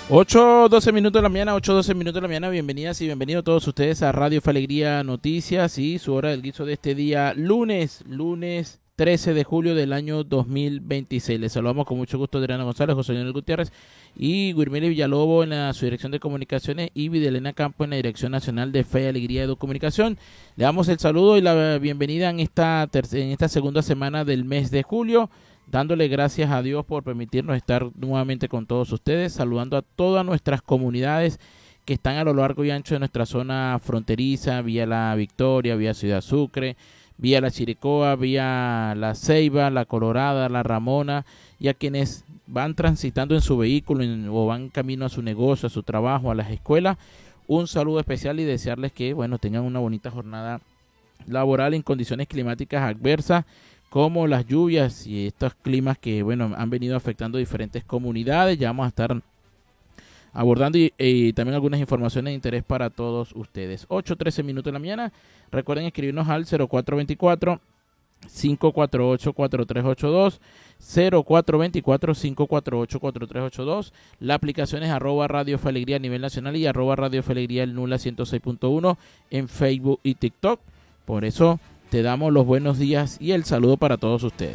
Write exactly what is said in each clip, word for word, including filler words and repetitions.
ocho doce minutos de la mañana, ocho doce minutos de la mañana, bienvenidas y bienvenidos todos ustedes a Radio Fe Alegría Noticias y su hora del guiso de este día, lunes, lunes trece de julio del año dos mil veintiséis. Les saludamos con mucho gusto Adriana González, José Leonel Gutiérrez y Guirmeli Villalobos en la su dirección de comunicaciones y Videlena Campo en la dirección nacional de Fe, Alegría y Comunicación. Le damos el saludo y la bienvenida en esta, en esta segunda semana del mes de julio, dándole gracias a Dios por permitirnos estar nuevamente con todos ustedes, saludando a todas nuestras comunidades que están a lo largo y ancho de nuestra zona fronteriza, vía La Victoria, vía Ciudad Sucre, vía La Chiricoa, vía La Ceiba, La Colorada, La Ramona, y a quienes van transitando en su vehículo en, o van camino a su negocio, a su trabajo, a las escuelas, un saludo especial y desearles que, bueno, tengan una bonita jornada laboral en condiciones climáticas adversas, como las lluvias y estos climas que, bueno, han venido afectando diferentes comunidades. Ya vamos a estar abordando y, y también algunas informaciones de interés para todos ustedes. ocho trece minutos de la mañana. Recuerden escribirnos al cero cuatro veinticuatro, cinco cuatro ocho, cuatro tres ocho dos, cero cuatro veinticuatro, cinco cuatro ocho, cuatro tres ocho dos. La aplicación es arroba Radio Fe Alegría a nivel nacional y arroba Radio Fe Alegría el Nula ciento seis punto uno en Facebook y TikTok. Por eso te damos los buenos días y el saludo para todos ustedes.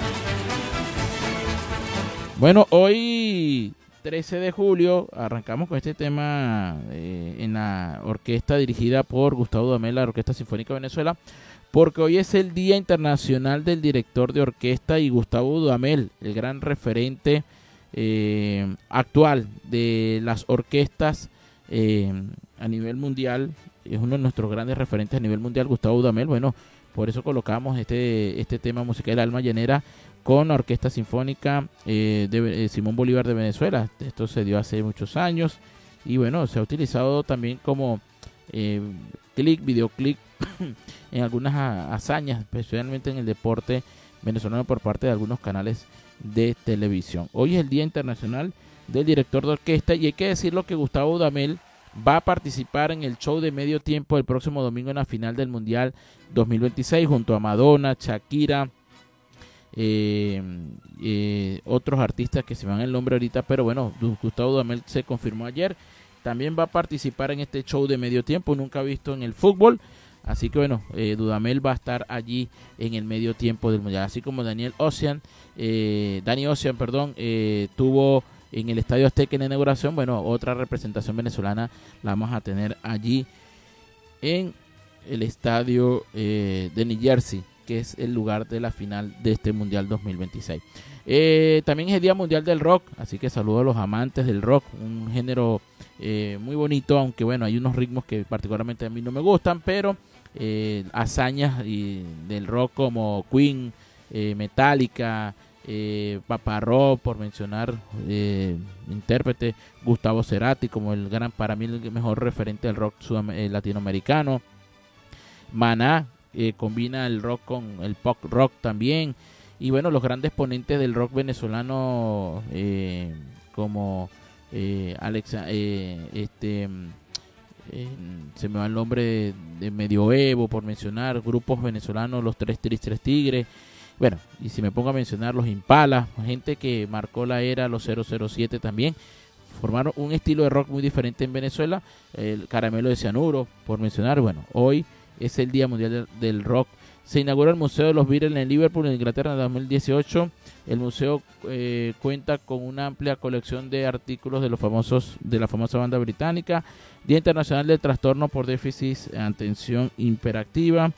Bueno, hoy trece de julio arrancamos con este tema eh, en la orquesta dirigida por Gustavo Dudamel, la Orquesta Sinfónica de Venezuela, porque hoy es el Día Internacional del Director de Orquesta y Gustavo Dudamel, el gran referente eh, actual de las orquestas eh, a nivel mundial, es uno de nuestros grandes referentes a nivel mundial, Gustavo Dudamel. Bueno, por eso colocamos este, este tema musical, El Alma Llanera, con la Orquesta Sinfónica eh, de eh, Simón Bolívar de Venezuela. Esto se dio hace muchos años y bueno, se ha utilizado también como eh, clic, videoclip en algunas hazañas, especialmente en el deporte venezolano por parte de algunos canales de televisión. Hoy es el Día Internacional del Director de Orquesta y hay que decirlo que Gustavo Dudamel va a participar en el show de medio tiempo el próximo domingo en la final del Mundial dos mil veintiséis junto a Madonna, Shakira, eh, eh, otros artistas que se van el nombre ahorita, pero bueno, Gustavo Dudamel se confirmó ayer. También va a participar en este show de medio tiempo, nunca visto en el fútbol. Así que bueno, eh, Dudamel va a estar allí en el medio tiempo del Mundial. Así como Daniel Ocean, eh, Dani Ocean, perdón, eh, tuvo en el Estadio Azteca en la inauguración. Bueno, otra representación venezolana la vamos a tener allí en el estadio eh, de New Jersey, que es el lugar de la final de este Mundial dos mil veintiséis. Eh, también es el Día Mundial del Rock, así que saludo a los amantes del rock, un género eh, muy bonito, aunque bueno, hay unos ritmos que particularmente a mí no me gustan, pero eh, hazañas y del rock como Queen, eh, Metallica, eh, Papa Rock, por mencionar eh, intérprete, Gustavo Cerati como el gran, para mí el mejor referente del rock sudam- eh, latinoamericano. Maná eh, combina el rock con el pop rock también, y bueno, los grandes ponentes del rock venezolano eh, como eh, Alexa, eh, este eh, se me va el nombre de, de Medioevo, por mencionar grupos venezolanos, los Tres Tristes Tigres. Bueno, y si me pongo a mencionar los Impala, gente que marcó la era, los cero cero siete también, formaron un estilo de rock muy diferente en Venezuela, el Caramelo de Cianuro, por mencionar. Bueno, hoy es el Día Mundial del, del Rock. Se inaugura el Museo de los Beatles en Liverpool, en Inglaterra, en dos mil dieciocho. El museo eh, cuenta con una amplia colección de artículos de los famosos de la famosa banda británica. Día Internacional del Trastorno por Déficit de Atención Hiperactiva.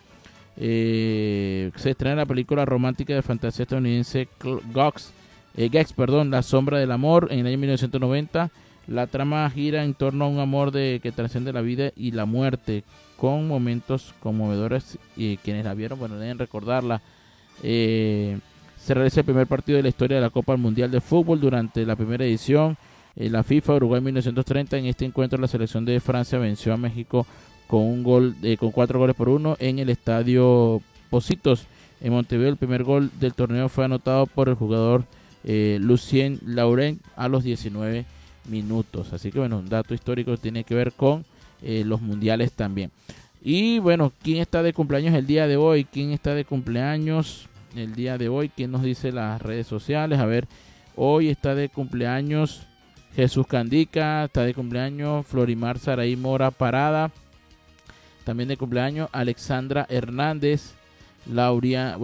Eh, se estrena la película romántica de fantasía estadounidense Gox, eh, Gex, perdón, La Sombra del Amor, en el año mil novecientos noventa. La trama gira en torno a un amor de que trasciende la vida y la muerte, con momentos conmovedores, y quienes la vieron, bueno, deben recordarla. Eh, se realiza el primer partido de la historia de la Copa Mundial de Fútbol durante la primera edición. Eh, la FIFA Uruguay mil novecientos treinta. En este encuentro la selección de Francia venció a México con un gol, eh, con cuatro goles por uno en el estadio Pocitos en Montevideo. El primer gol del torneo fue anotado por el jugador eh, Lucien Laurent a los diecinueve minutos. Así que bueno, un dato histórico tiene que ver con eh, los mundiales también. Y bueno, ¿quién está de cumpleaños el día de hoy? ¿Quién está de cumpleaños el día de hoy? ¿Quién nos dice las redes sociales? A ver, hoy está de cumpleaños Jesús Candica está de cumpleaños. Florimar Saraí Mora Parada, también de cumpleaños. Alexandra Hernández. Lauria,